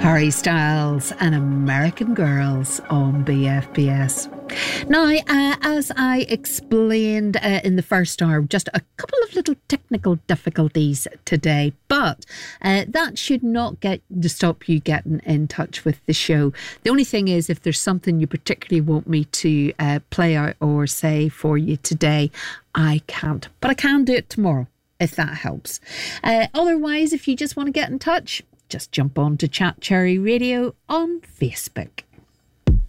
Harry Styles and American Girls on BFBS. Now, as I explained in the first hour, just a couple of little technical difficulties today, but that should not stop you getting in touch with the show. The only thing is, if there's something you particularly want me to play out or say for you today, I can't. But I can do it tomorrow, if that helps. Otherwise, if you just want to get in touch, just jump on to Chat Cherry Radio on Facebook.